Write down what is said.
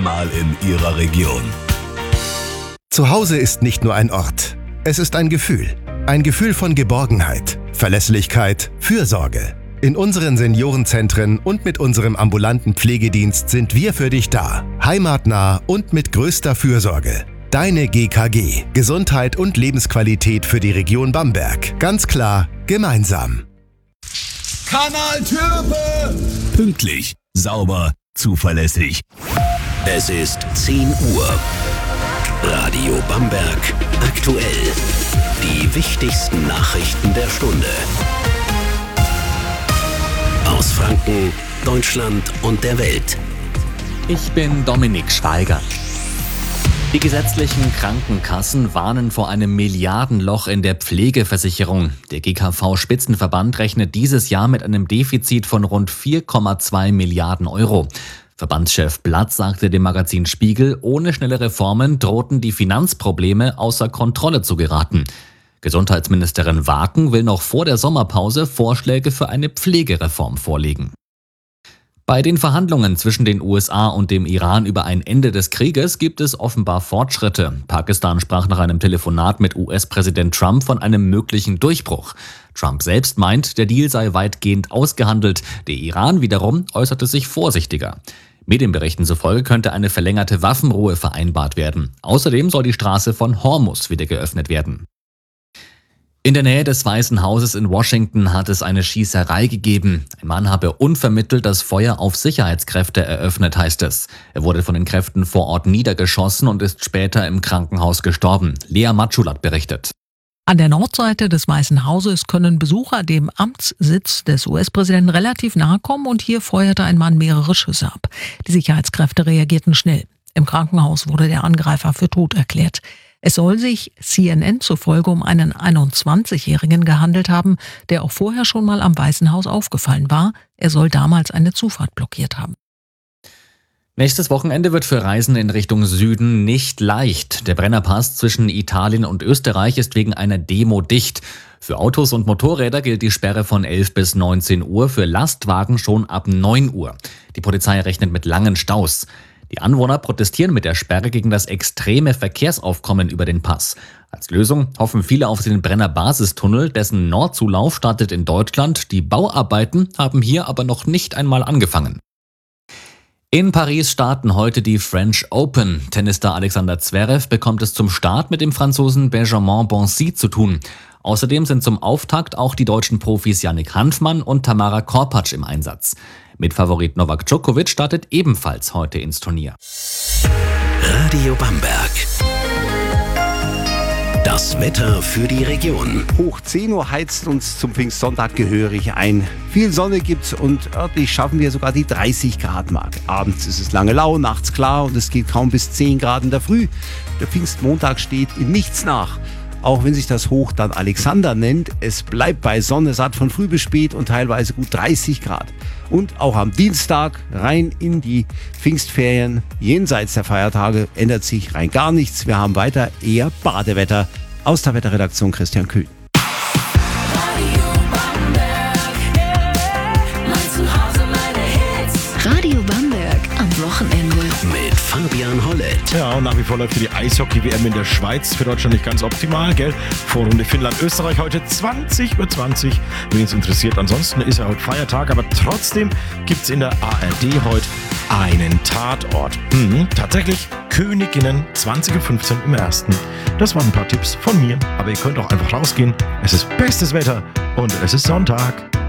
Mal in Ihrer Region. Zu Hause ist nicht nur ein Ort. Es ist ein Gefühl. Ein Gefühl von Geborgenheit, Verlässlichkeit, Fürsorge. In unseren Seniorenzentren und mit unserem ambulanten Pflegedienst sind wir für dich da. Heimatnah und mit größter Fürsorge. Deine GKG. Gesundheit und Lebensqualität für die Region Bamberg. Ganz klar, gemeinsam. Kanal Türpe! Pünktlich, sauber, zuverlässig. Es ist 10 Uhr. Radio Bamberg aktuell. Die wichtigsten Nachrichten der Stunde. Aus Franken, Deutschland und der Welt. Ich bin Dominik Schweiger. Die gesetzlichen Krankenkassen warnen vor einem Milliardenloch in der Pflegeversicherung. Der GKV-Spitzenverband rechnet dieses Jahr mit einem Defizit von rund 4,2 Milliarden Euro. Verbandschef Blatt sagte dem Magazin Spiegel, ohne schnelle Reformen drohten die Finanzprobleme außer Kontrolle zu geraten. Gesundheitsministerin Waken will noch vor der Sommerpause Vorschläge für eine Pflegereform vorlegen. Bei den Verhandlungen zwischen den USA und dem Iran über ein Ende des Krieges gibt es offenbar Fortschritte. Pakistan sprach nach einem Telefonat mit US-Präsident Trump von einem möglichen Durchbruch. Trump selbst meint, der Deal sei weitgehend ausgehandelt. Der Iran wiederum äußerte sich vorsichtiger. Medienberichten zufolge könnte eine verlängerte Waffenruhe vereinbart werden. Außerdem soll die Straße von Hormuz wieder geöffnet werden. In der Nähe des Weißen Hauses in Washington hat es eine Schießerei gegeben. Ein Mann habe unvermittelt das Feuer auf Sicherheitskräfte eröffnet, heißt es. Er wurde von den Kräften vor Ort niedergeschossen und ist später im Krankenhaus gestorben. Lea Matschulat berichtet. An der Nordseite des Weißen Hauses können Besucher dem Amtssitz des US-Präsidenten relativ nahe kommen und hier feuerte ein Mann mehrere Schüsse ab. Die Sicherheitskräfte reagierten schnell. Im Krankenhaus wurde der Angreifer für tot erklärt. Es soll sich CNN zufolge um einen 21-Jährigen gehandelt haben, der auch vorher schon mal am Weißen Haus aufgefallen war. Er soll damals eine Zufahrt blockiert haben. Nächstes Wochenende wird für Reisende in Richtung Süden nicht leicht. Der Brennerpass zwischen Italien und Österreich ist wegen einer Demo dicht. Für Autos und Motorräder gilt die Sperre von 11 bis 19 Uhr, für Lastwagen schon ab 9 Uhr. Die Polizei rechnet mit langen Staus. Die Anwohner protestieren mit der Sperre gegen das extreme Verkehrsaufkommen über den Pass. Als Lösung hoffen viele auf den Brenner-Basistunnel, dessen Nordzulauf startet in Deutschland. Die Bauarbeiten haben hier aber noch nicht einmal angefangen. In Paris starten heute die French Open. Tennisstar Alexander Zverev bekommt es zum Start mit dem Franzosen Benjamin Bonzi zu tun. Außerdem sind zum Auftakt auch die deutschen Profis Yannick Hanfmann und Tamara Korpatsch im Einsatz. Mitfavorit Novak Djokovic startet ebenfalls heute ins Turnier. Radio Bamberg. Das Wetter für die Region. Hoch 10 Uhr heizt uns zum Pfingstsonntag gehörig ein. Viel Sonne gibt's und örtlich schaffen wir sogar die 30 Grad Marke. Abends ist es lange lau, nachts klar und es geht kaum bis 10 Grad in der Früh. Der Pfingstmontag steht in nichts nach. Auch wenn sich das Hoch dann Alexander nennt, es bleibt bei Sonne satt von früh bis spät und teilweise gut 30 Grad. Und auch am Dienstag rein in die Pfingstferien, jenseits der Feiertage, ändert sich rein gar nichts. Wir haben weiter eher Badewetter. Aus der Wetterredaktion Christian Kühn. Radio Bamberg am Wochenende. Mit Fabian Hollett. Ja, und nach wie vor läuft für die Eishockey-WM in der Schweiz für Deutschland nicht ganz optimal, gell? Vorrunde Finnland-Österreich heute 20:20 Uhr. Wen es interessiert, ansonsten ist ja heute Feiertag, aber trotzdem gibt es in der ARD heute einen Tatort. Tatsächlich Königinnen 20:15 Uhr im Ersten. Das waren ein paar Tipps von mir, aber ihr könnt auch einfach rausgehen. Es ist bestes Wetter und es ist Sonntag.